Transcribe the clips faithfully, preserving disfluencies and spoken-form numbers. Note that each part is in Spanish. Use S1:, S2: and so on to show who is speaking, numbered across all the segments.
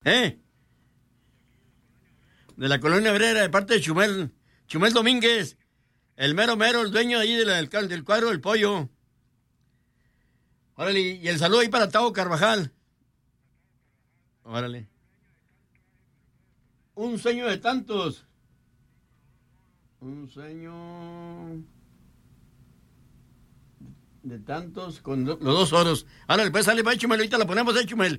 S1: ¿Eh? De la Colonia Obrera, de parte de Chumel, Chumel Domínguez, el mero mero, el dueño ahí de la, del, del cuadro del pollo. Órale, y el saludo ahí para Tavo Carvajal. Órale. Un sueño de tantos. Un sueño de tantos con do, los dos oros. Órale, pues sale, va, Chumel, ahorita la ponemos, eh, Chumel.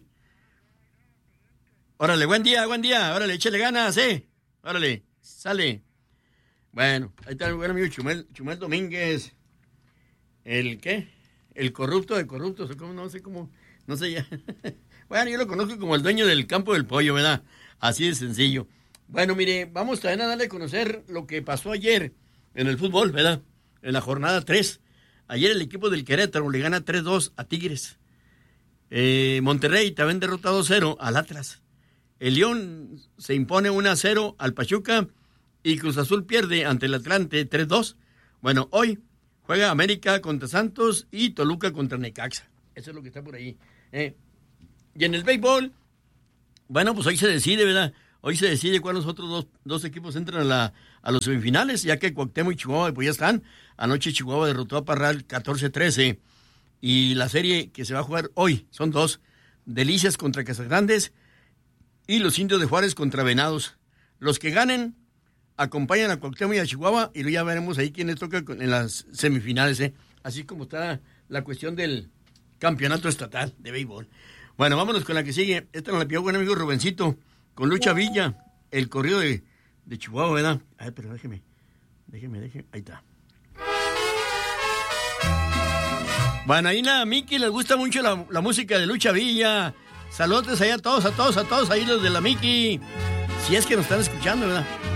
S1: Órale, buen día, buen día. Órale, échale ganas, eh. Órale, sale. Bueno, ahí está el buen amigo Chumel, Chumel Domínguez. ¿El qué? El corrupto de corruptos, o cómo, no sé cómo, no sé ya. Bueno, yo lo conozco como el dueño del campo del pollo, ¿verdad? Así de sencillo. Bueno, mire, vamos también a darle a conocer lo que pasó ayer en el fútbol, ¿verdad? En la jornada tres. Ayer el equipo del Querétaro le gana tres dos a Tigres. Eh, Monterrey también derrota dos cero al Atlas. El León se impone uno a cero al Pachuca y Cruz Azul pierde ante el Atlante tres dos. Bueno, hoy juega América contra Santos y Toluca contra Necaxa. Eso es lo que está por ahí. Eh. Y en el béisbol, bueno, pues hoy se decide, ¿verdad? Hoy se decide cuáles otros dos, dos equipos entran a, la, a los semifinales, ya que Cuauhtémoc y Chihuahua pues ya están. Anoche Chihuahua derrotó a Parral catorce trece. Y la serie que se va a jugar hoy son dos. Delicias contra Casagrandes y los Indios de Juárez contra Venados. Los que ganen acompañan a Cuauhtémoc y a Chihuahua y ya veremos ahí quién les toca en las semifinales, ¿eh? Así como está la cuestión del campeonato estatal de béisbol. Bueno, vámonos con la que sigue. Esta nos la pidió buen amigo Rubencito, con Lucha Villa, el corrido de, de Chihuahua, ¿verdad? Ay, pero déjeme, déjeme, déjeme, ahí está. Bueno, ahí a Miki les gusta mucho la, la música de Lucha Villa. Saludos allá a todos, a todos, a todos, ahí los de la Miki. Si es que nos están escuchando, ¿verdad?